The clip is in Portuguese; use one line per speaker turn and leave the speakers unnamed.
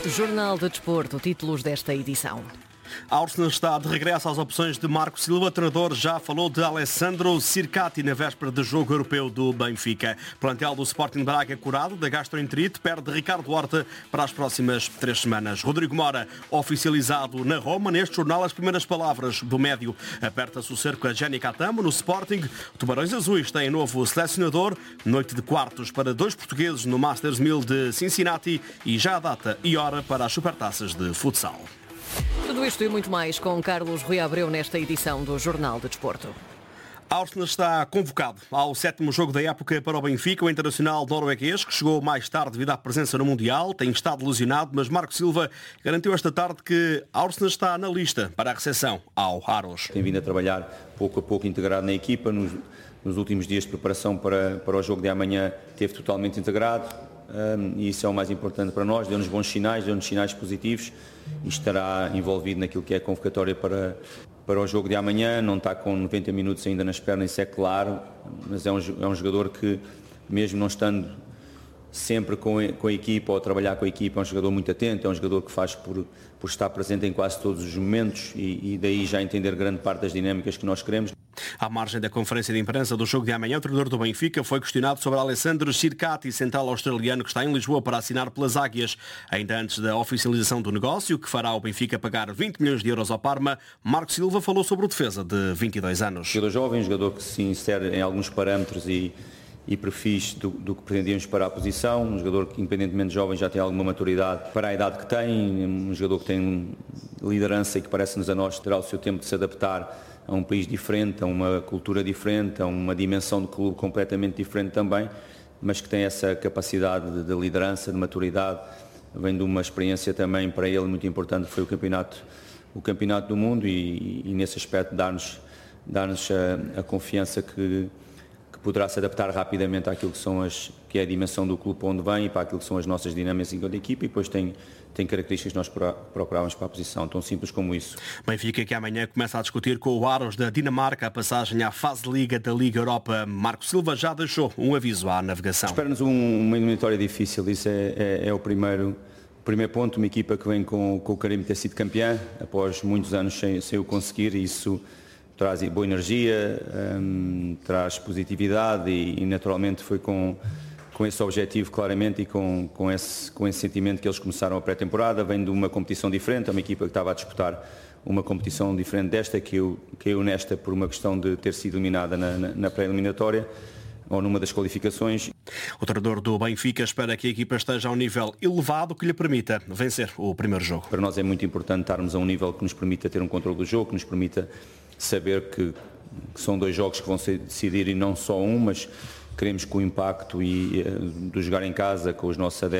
Jornal de Desporto, títulos desta edição.
Arsenal está de regresso às opções de Marco Silva. O treinador já falou de Alessandro Sircati na véspera do jogo europeu do Benfica. Plantel do Sporting Braga curado da gastroenterite, perde Ricardo Horta para as próximas 3 semanas. Rodrigo Mora, oficializado na Roma. Neste jornal, as primeiras palavras do médio. Aperta-se o cerco a Gianni Catamo no Sporting. Tubarões Azuis têm novo selecionador. Noite de quartos para 2 portugueses no Masters 1000 de Cincinnati. E já a data e hora para as supertaças de futsal.
Tudo isto e muito mais com Carlos Rui Abreu nesta edição do Jornal de Desporto.
Arsenal está convocado ao 7º jogo da época para o Benfica. O internacional norueguês, que chegou mais tarde devido à presença no Mundial, tem estado lesionado, mas Marco Silva garantiu esta tarde que Arsenal está na lista para a recepção ao Aros.
Tem vindo a trabalhar pouco a pouco integrado na equipa. Nos últimos dias de preparação para o jogo de amanhã esteve totalmente integrado. E isso é o mais importante para nós, deu-nos bons sinais, deu-nos sinais positivos e estará envolvido naquilo que é a convocatória para o jogo de amanhã. Não está com 90 minutos ainda nas pernas, isso é claro, mas é um jogador que, mesmo não estando sempre com a equipa ou a trabalhar com a equipa, é um jogador muito atento, é um jogador que faz por estar presente em quase todos os momentos e daí já entender grande parte das dinâmicas que nós queremos.
À margem da conferência de imprensa do jogo de amanhã, o treinador do Benfica foi questionado sobre Alessandro Sircati, central australiano que está em Lisboa para assinar pelas Águias. Ainda antes da oficialização do negócio, que fará o Benfica pagar 20 milhões de euros ao Parma, Marco Silva falou sobre o defesa de 22 anos.
Jogador jovem, jogador que se insere em alguns parâmetros e perfis do que pretendíamos para a posição, um jogador que, independentemente de jovem, já tem alguma maturidade para a idade que tem, um jogador que tem liderança e que parece-nos a nós terá o seu tempo de se adaptar a um país diferente, a uma cultura diferente, a uma dimensão de clube completamente diferente também, mas que tem essa capacidade de liderança, de maturidade, vem de uma experiência também para ele muito importante, foi o campeonato do mundo e nesse aspecto dar-nos a confiança que poderá se adaptar rapidamente àquilo que é a dimensão do clube onde vem e para aquilo que são as nossas dinâmicas enquanto equipa e depois tem características que nós procurávamos para a posição, tão simples como isso.
Benfica que amanhã começa a discutir com o Aros da Dinamarca a passagem à fase de Liga da Liga Europa. Marco Silva já deixou um aviso à navegação.
Espera-nos uma eliminatória difícil, isso é o primeiro ponto, uma equipa que vem com o carinho de ter sido campeã, após muitos anos sem o conseguir, e isso traz boa energia, traz positividade e naturalmente foi com esse objetivo claramente e com esse sentimento que eles começaram a pré-temporada. Vem de uma competição diferente, é uma equipa que estava a disputar uma competição diferente desta, que caiu nesta por uma questão de ter sido eliminada na pré-eliminatória ou numa das qualificações.
O treinador do Benfica espera que a equipa esteja a um nível elevado que lhe permita vencer o primeiro jogo.
Para nós é muito importante estarmos a um nível que nos permita ter um controle do jogo, que nos permita saber que são 2 jogos que vão se decidir e não só um, mas queremos que o impacto de jogar em casa com os nossos adeptos